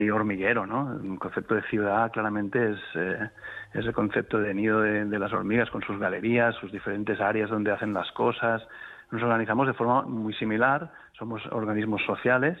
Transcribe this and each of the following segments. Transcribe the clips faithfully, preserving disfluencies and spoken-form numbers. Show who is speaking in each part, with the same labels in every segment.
Speaker 1: hormiguero, ¿no? Un concepto de ciudad claramente es, eh, es el concepto de nido de, de las hormigas, con sus galerías, sus diferentes áreas donde hacen las cosas. Nos organizamos de forma muy similar, somos organismos sociales.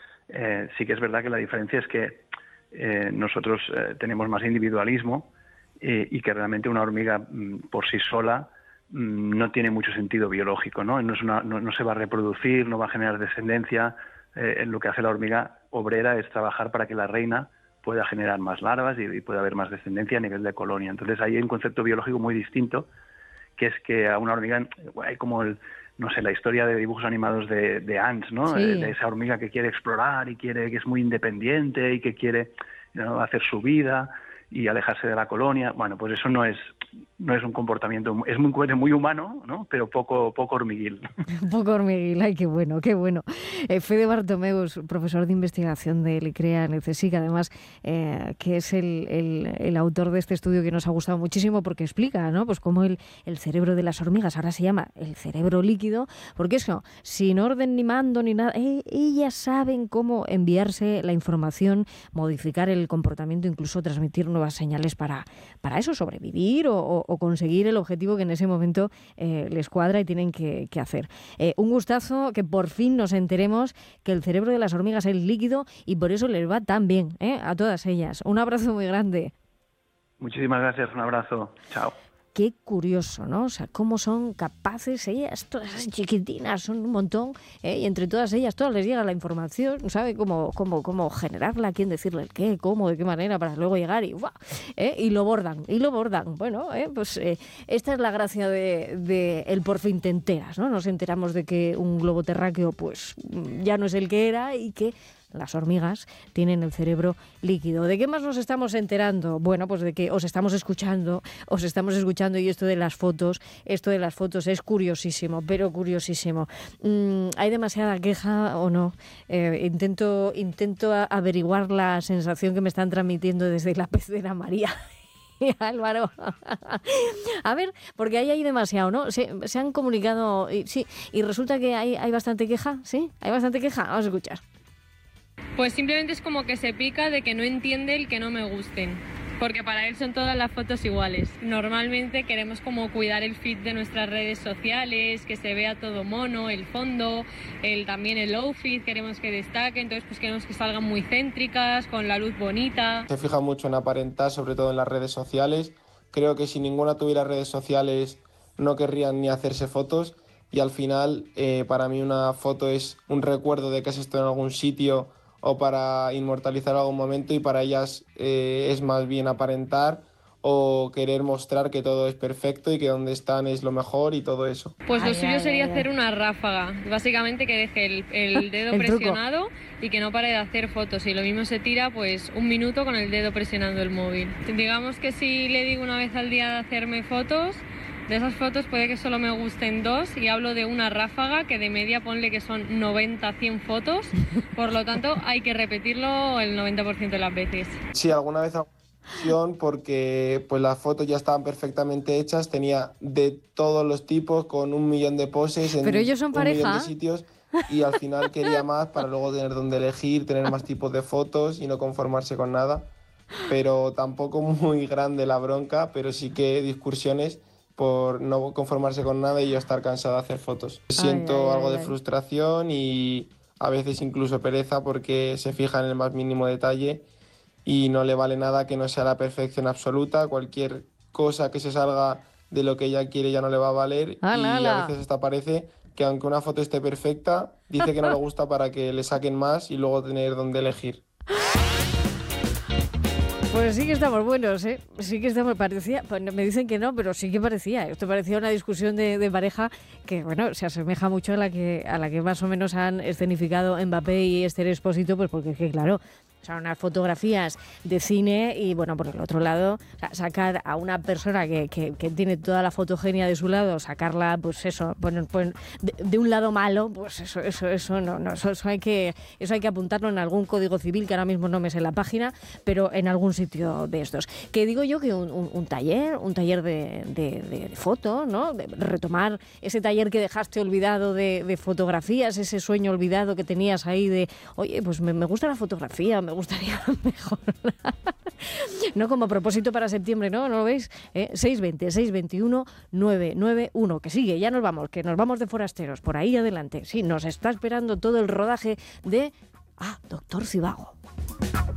Speaker 1: Eh, sí que es verdad que la diferencia es que eh, nosotros eh, tenemos más individualismo eh, y que realmente una hormiga mm, por sí sola mm, no tiene mucho sentido biológico, ¿no? No, es una, no, no se va a reproducir, no va a generar descendencia. Eh, lo que hace la hormiga obrera es trabajar para que la reina pueda generar más larvas y, y pueda haber más descendencia a nivel de colonia. Entonces ahí hay un concepto biológico muy distinto, que es que a una hormiga hay como el, no sé, la historia de dibujos animados de, de Ants, ¿no?
Speaker 2: Sí.
Speaker 1: De, de esa hormiga que quiere explorar y quiere, que es muy independiente y que quiere, ¿no?, hacer su vida y alejarse de la colonia. Bueno, pues eso no es no es un comportamiento, es muy, muy humano, ¿no? Pero poco poco hormiguil.
Speaker 2: Poco hormiguil, ay, qué bueno, qué bueno. Eh, Fede Bartomeus, profesor de investigación del ICREA en el CSIC, además, eh, que es el, el, el autor de este estudio que nos ha gustado muchísimo porque explica, ¿no?, pues cómo el, el cerebro de las hormigas ahora se llama el cerebro líquido, porque eso, sin orden ni mando ni nada, eh, ellas saben cómo enviarse la información, modificar el comportamiento, incluso transmitir nuevas señales para, para eso, sobrevivir o, o, o conseguir el objetivo que en ese momento eh, les cuadra y tienen que, que hacer. Eh, un gustazo que por fin nos enteremos que el cerebro de las hormigas es líquido y por eso les va tan bien, ¿eh?, a todas ellas. Un abrazo muy grande.
Speaker 1: Muchísimas gracias, un abrazo. Chao.
Speaker 2: Qué curioso, ¿no? O sea, cómo son capaces ellas, todas esas chiquitinas, son un montón, ¿eh? Y entre todas ellas, todas les llega la información, ¿sabe? Cómo, cómo, cómo generarla, quién decirle el qué, cómo, de qué manera, para luego llegar y ¡buah! ¿Eh? Y lo bordan, y lo bordan. Bueno, ¿eh? pues eh, esta es la gracia de, de el por fin te enteras, ¿no? Nos enteramos de que un globo terráqueo, pues, ya no es el que era y que las hormigas tienen el cerebro líquido. ¿De qué más nos estamos enterando? Bueno, pues de que os estamos escuchando, os estamos escuchando y esto de las fotos, esto de las fotos es curiosísimo, pero curiosísimo. Mm, ¿Hay demasiada queja o no? Eh, intento, intento averiguar la sensación que me están transmitiendo desde la pecera María. Álvaro, a ver, porque ahí hay demasiado, ¿no? Se, se han comunicado, y, sí, y resulta que hay, hay bastante queja, ¿sí? ¿Hay bastante queja? Vamos a escuchar.
Speaker 3: Pues simplemente es como que se pica de que no entiende el que no me gusten, porque para él son todas las fotos iguales. Normalmente queremos como cuidar el feed de nuestras redes sociales, que se vea todo mono, el fondo, el, también el low feed, queremos que destaque, entonces pues queremos que salgan muy céntricas, con la luz bonita.
Speaker 4: Se fija mucho en aparentar, sobre todo en las redes sociales. Creo que si ninguna tuviera redes sociales no querrían ni hacerse fotos, y al final eh, para mí una foto es un recuerdo de que has estado en algún sitio o para inmortalizar algún momento, y para ellas eh, es más bien aparentar o querer mostrar que todo es perfecto y que donde están es lo mejor y todo eso.
Speaker 3: Pues lo
Speaker 2: Ay,
Speaker 3: suyo
Speaker 2: ay,
Speaker 3: sería
Speaker 2: ay,
Speaker 3: hacer
Speaker 2: ay.
Speaker 3: una ráfaga, básicamente que deje el, el dedo
Speaker 2: El truco.
Speaker 3: presionado y que no pare de hacer fotos, y lo mismo se tira pues un minuto con el dedo presionando el móvil. Digamos que si le digo una vez al día de hacerme fotos, de esas fotos puede que solo me gusten dos, y hablo de una ráfaga que de media ponle que son noventa a cien fotos, por lo tanto hay que repetirlo el noventa por ciento de las veces.
Speaker 4: Sí, alguna vez hago opción porque pues las fotos ya estaban perfectamente hechas, tenía de todos los tipos con un millón de poses en
Speaker 2: Pero ellos son
Speaker 4: un
Speaker 2: pareja.
Speaker 4: millón de sitios, y al final quería más para luego tener donde elegir, tener más tipos de fotos y no conformarse con nada. Pero tampoco muy grande la bronca, pero sí que discusiones por no conformarse con nada y yo estar cansado de hacer fotos. Siento
Speaker 2: ay,
Speaker 4: algo
Speaker 2: ay,
Speaker 4: de
Speaker 2: ay.
Speaker 4: frustración y a veces incluso pereza, porque se fija en el más mínimo detalle y no le vale nada que no sea la perfección absoluta. Cualquier cosa que se salga de lo que ella quiere ya no le va a valer.
Speaker 2: Ala,
Speaker 4: Y
Speaker 2: ala.
Speaker 4: a veces hasta parece que aunque una foto esté perfecta, dice que no le gusta para que le saquen más y luego tener donde elegir.
Speaker 2: Pues sí que estamos buenos, ¿eh? Sí que estamos, parecía, pues me dicen que no, pero sí que parecía. Esto parecía una discusión de, de pareja que, bueno, se asemeja mucho a la que a la que más o menos han escenificado Mbappé y Esther Expósito, pues porque es que, claro, son unas fotografías de cine y, bueno, por el otro lado, o sea, sacar a una persona que, que, que tiene toda la fotogenia de su lado, sacarla, pues eso, bueno, pues de, de un lado malo, pues eso, eso, eso no, no eso, eso hay que, eso hay que apuntarlo en algún código civil que ahora mismo no me sé la página, pero en algún sitio de estos. Que digo yo que un, un, un taller, un taller de, de, de, de foto, ¿no? De retomar ese taller que dejaste olvidado de, de fotografías, ese sueño olvidado que tenías ahí de, oye, pues me, me gusta la fotografía, me gustaría mejor. No como propósito para septiembre, ¿no? ¿No lo veis? ¿Eh? seis veinte, seis veintiuno, novecientos noventa y uno. Que sigue, ya nos vamos, que nos vamos de forasteros. Por ahí adelante. Sí, nos está esperando todo el rodaje de... Ah, Doctor Cibago.